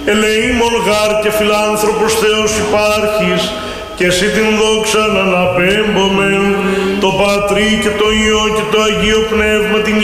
ελεήμων γάρ και φιλάνθρωπος Θεός υπάρχεις, και εσύ την δόξα να αναπέμπομεν, το Πατρί και το Υιό και το Αγίο Πνεύμα την